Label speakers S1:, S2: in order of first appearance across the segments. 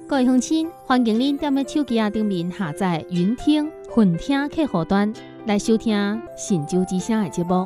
S1: 各位乡亲，欢迎您踮咧手机顶面下载云听、混听客户端来收听信州之声的节目。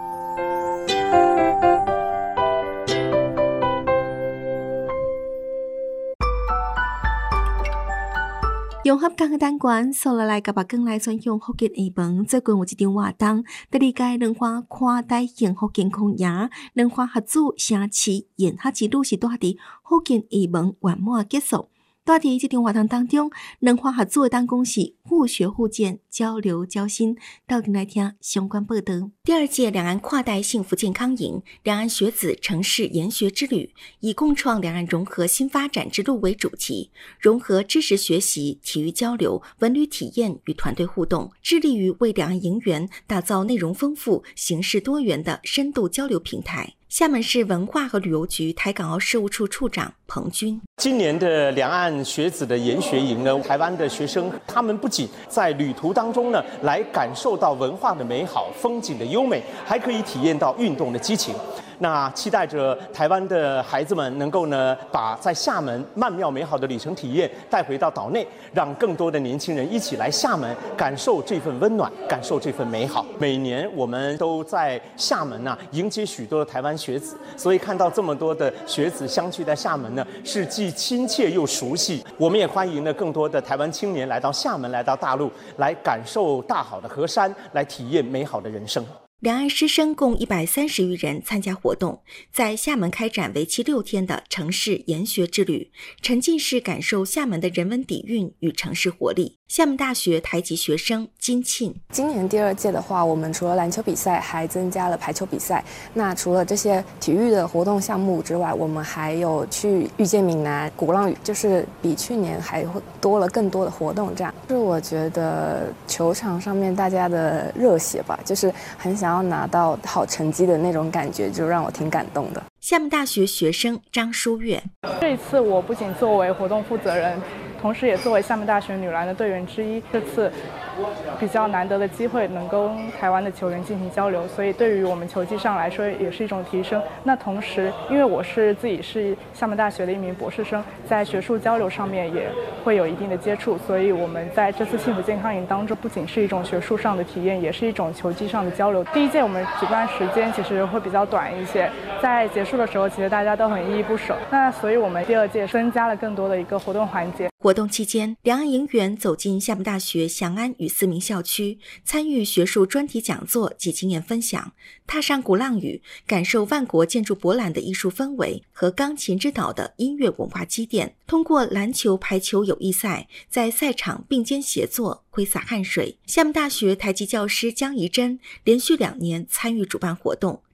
S2: 融合工嘅單元，所落來甲白更來選用福建語文，最近有一場活動，第二屆兩化看待幸福健康營，兩化合作城市研學之路是帶佇福建語文圓滿結束。帶佇這場活動當中，兩化合作嘅單講是互學互鑑、交流交心。到底來聽相關報道。第二屆兩岸跨代幸福健康營，兩岸學子城市研學之旅，以共創兩岸融合新發展之路為主題，融合知識學習、體育交流、文旅體驗與團隊互動，致力於為兩岸營園打造內容豐富、形式多元的深度交流平台。廈門市文化和旅遊局台港澳事務處處長彭軍，
S3: 今年的兩岸學子的研學營呢，台灣的學生他們不僅在旅途當中呢，來感受到文化的美好、風景的優美，還可以體驗到運動的激情。那期待着台灣的孩子們能夠呢，把在廈門曼妙美好的旅程體驗帶回到島內，讓更多的年輕人一起來廈門感受這份溫暖，感受這份美好。每年我們都在廈門迎接許多的台灣學子，所以看到這麼多的學子相聚在廈門呢，是既親切又熟悉。我們也歡迎呢更多的台灣青年來到廈門，來到大陸，來感受大好的河山，來體驗美好的人生。
S2: 兩岸師生共130餘人參加活動，在廈門開展為期6天的城市研學之旅，沉浸式感受廈門的人文底蘊與城市活力。廈門大學台籍學生金慶，
S4: 今年第二屆的話，我們除了籃球比賽，還增加了排球比賽。那除了這些體育的活動項目之外，我們還有去遇見閩南、鼓浪嶼，就是比去年還會多了更多的活動。這樣，就是我覺得球場上面大家的熱血吧，就是很想要拿到好成績的那種感覺，就讓我挺感動的。
S2: 廈門大學學生張書月，
S5: 這一次我不僅作為活動負責人，同時也作為廈門大學女籃的隊員之一，這次比較難得的機會能跟台灣的球員進行交流，所以對於我們球技上來說也是一種提升。那同時因為我自己是廈門大學的一名博士生，在學術交流上面也會有一定的接觸，所以我們在這次幸福健康營當中不僅是一種學術上的體驗，也是一種球技上的交流。第一屆我們舉辦時間其實會比較短一些，在結束的時候其實大家都很依依不捨，那所以我們第二屆增加了更多的一個活動環節。
S2: 活動期間，兩岸營園走進廈門大學祥安與思明校區，參與學術專題講座及經驗分享，踏上鼓浪嶼，感受萬國建築博覽的藝術氛圍和鋼琴之島的音樂文化積澱。通過籃球、排球友誼賽，在賽場並肩協作，揮灑汗水。廈門大學台籍教師江怡珍連續2年參與主辦活動，